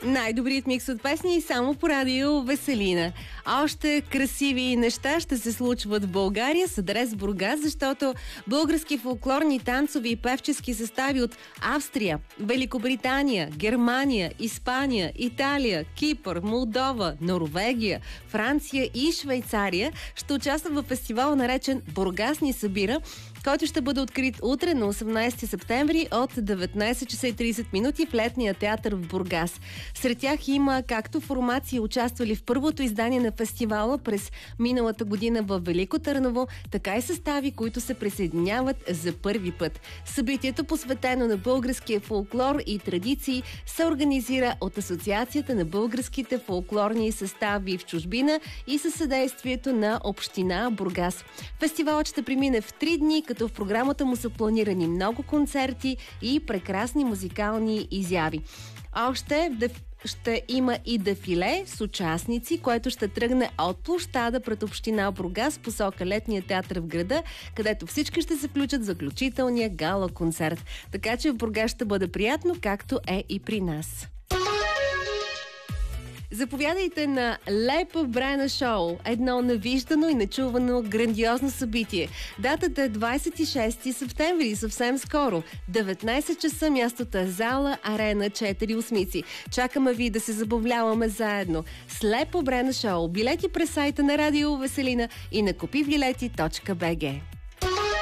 Най-добрият микс от песни само по радио Веселина. Още красиви неща ще се случват в България с адрес Бургас, защото български фолклорни танцови и певчески състави от Австрия, Великобритания, Германия, Испания, Италия, Кипър, Молдова, Норвегия, Франция и Швейцария ще участват в фестивал, наречен Бургас ни събира, който ще бъде открит утре на 18 септември от 19 часа и 30 минути в Летния театър в Бургас. Сред тях има както формации, участвали в първото издание на фестивала през миналата година в Велико Търново, така и състави, които се присъединяват за първи път. Събитието, посветено на българския фолклор и традиции, се организира от Асоциацията на българските фолклорни състави в чужбина и със съдействието на община Бургас. Фестивалът ще премине в 3 дни, като в програмата му са планирани много концерти и прекрасни музикални изяви. Още ще има и дефиле с участници, което ще тръгне от площада пред община Бургас посока Летния театър в града, където всички ще се включат в заключителния гала концерт. Така че в Бургас ще бъде приятно, както е и при нас. Заповядайте на Лепа Брайна Шоу, едно невиждано и нечувано грандиозно събитие. Датата е 26 септември, съвсем скоро. 19 часа, мястото е зала Арена 4 Осмици. Чакаме ви да се забавляваме заедно с Лепа Брайна Шоу. Билети през сайта на Радио Веселина и на kupibилети.bg.